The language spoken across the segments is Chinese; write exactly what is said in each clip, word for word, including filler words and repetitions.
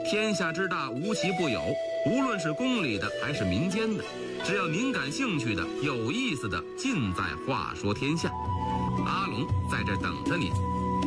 天下之大，无奇不有，无论是宫里的还是民间的，只要您感兴趣的、有意思的，尽在《话说天下》。阿龙在这等着您。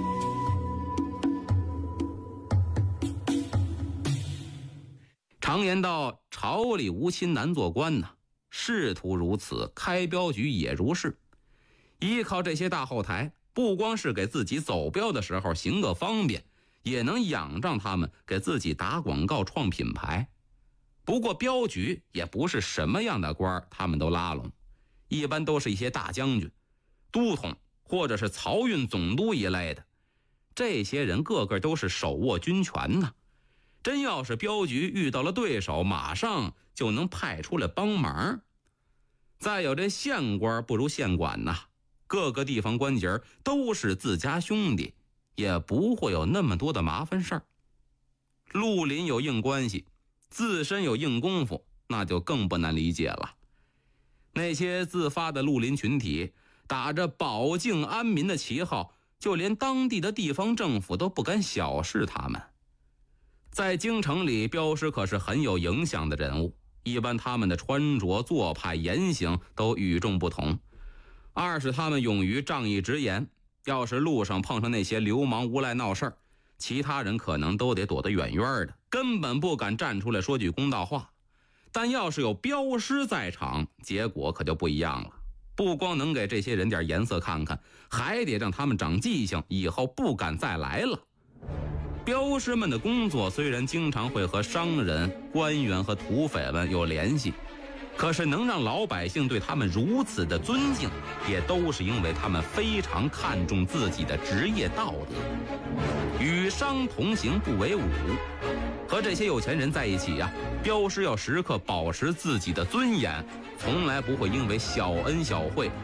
常言道，朝里无亲难做官呐，仕途如此，开镖局也如是。依靠这些大后台，不光是给自己走镖的时候行个方便，也能仰仗他们给自己打广告、创品牌。不过镖局也不是什么样的官他们都拉拢，一般都是一些大将军、都统或者是漕运总督一类的。这些人个个都是手握军权呐，真要是镖局遇到了对手，马上就能派出来帮忙。再有这县官不如县管呐，各个地方官节都是自家兄弟，也不会有那么多的麻烦事儿。绿林有硬关系，自身有硬功夫，那就更不难理解了。那些自发的绿林群体，打着保境安民的旗号，就连当地的地方政府都不敢小视他们。在京城里，镖师可是很有影响的人物，一般他们的穿着、做派、言行都与众不同。二是他们勇于仗义直言，要是路上碰上那些流氓无赖闹事儿，其他人可能都得躲得远远的，根本不敢站出来说句公道话。但要是有镖师在场，结果可就不一样了。不光能给这些人点颜色看看，还得让他们长记性，以后不敢再来了。镖师们的工作虽然经常会和商人、官员和土匪们有联系，可是能让老百姓对他们如此的尊敬，也都是因为他们非常看重自己的职业道德。与商同行不为伍，和这些有钱人在一起呀、啊，镖师要时刻保持自己的尊严，从来不会因为小恩小惠